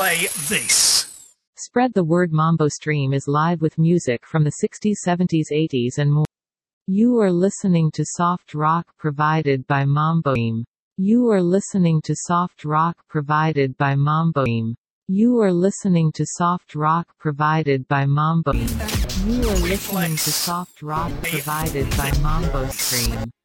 play this. Spread the word. Mambo Stream is live with music from the 60s, 70s, 80s and more. You are listening to soft rock provided by Mambo Stream. You are listening to soft rock provided by Mambo Stream. You are listening to soft rock provided by Mambo Stream. You are listening to soft rock provided by Mambo Stream.